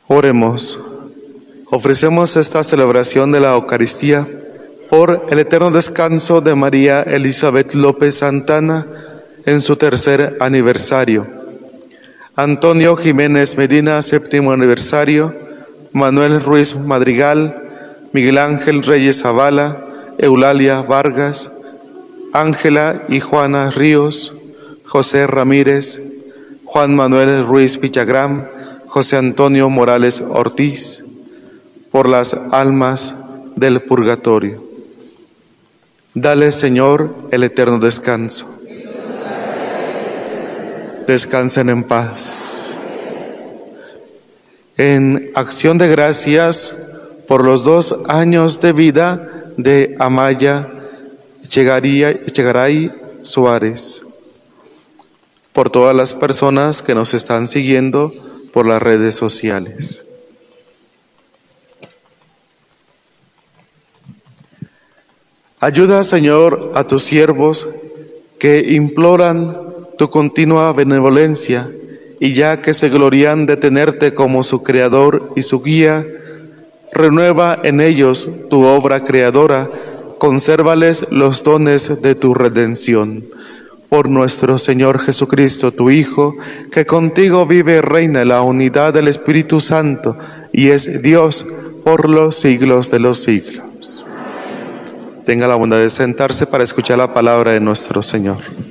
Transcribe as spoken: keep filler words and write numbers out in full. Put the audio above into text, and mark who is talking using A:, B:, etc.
A: Oremos. Ofrecemos esta celebración de la Eucaristía por el eterno descanso de María Elizabeth López Santana en su tercer aniversario, Antonio Jiménez Medina, séptimo aniversario, Manuel Ruiz Madrigal, Miguel Ángel Reyes Zavala, Eulalia Vargas, Ángela y Juana Ríos, José Ramírez, Juan Manuel Ruiz Villagrán, José Antonio Morales Ortiz, por las almas del purgatorio. Dale, Señor, el eterno descanso. Descansen en paz. En acción de gracias por los dos años de vida de Amaya Echegaray Suárez, por todas las personas que nos están siguiendo por las redes sociales. Ayuda, Señor, a tus siervos que imploran tu continua benevolencia, y ya que se glorían de tenerte como su creador y su guía, renueva en ellos tu obra creadora, consérvales los dones de tu redención. Por nuestro Señor Jesucristo, tu Hijo, que contigo vive y reina en la unidad del Espíritu Santo, y es Dios por los siglos de los siglos. Tenga la bondad de sentarse para escuchar la palabra de nuestro Señor.